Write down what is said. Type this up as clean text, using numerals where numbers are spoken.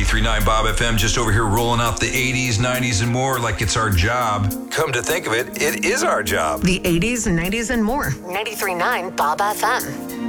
93.9 Bob FM, just over here rolling out the 80s, 90s, and more like it's our job. Come to think of it, it is our job. The 80s, 90s, and more. 93.9 Bob FM.